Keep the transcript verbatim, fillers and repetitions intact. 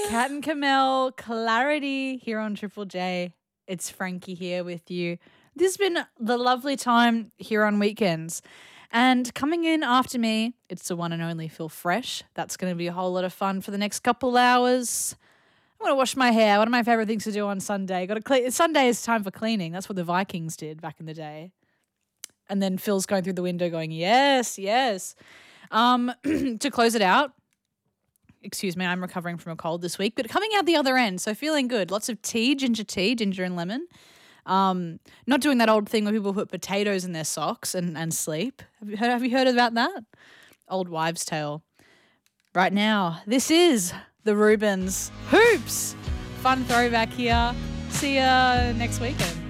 Kat and Camille, Clarity here on Triple J. It's Frankie here with you. This has been the lovely time here on weekends. And coming in after me, it's the one and only Phil Fresh. That's going to be a whole lot of fun for the next couple hours. I'm going to wash my hair. One of my favourite things to do on Sunday. Got to clean. Sunday is time for cleaning. That's what the Vikings did back in the day. And then Phil's going through the window going, yes, yes. Um, to close it out, excuse me, I'm recovering from a cold this week, but coming out the other end, so feeling good. Lots of tea, ginger tea, ginger and lemon. Um, not doing that old thing where people put potatoes in their socks and, and sleep. Have you heard, have you heard about that? Old wives' tale. Right now, this is the Rubens Hoops. Fun throwback here. See ya next weekend.